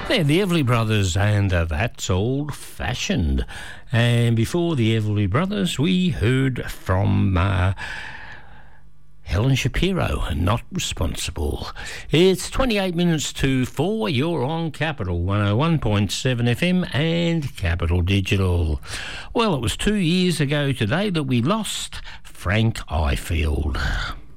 They're the Everly Brothers, and that's old-fashioned. And before the Everly Brothers, we heard from Helen Shapiro, Not Responsible. It's 28 minutes to 4. You're on Capital 101.7 FM and Capital Digital. Well, it was 2 years ago today that we lost Frank Ifield.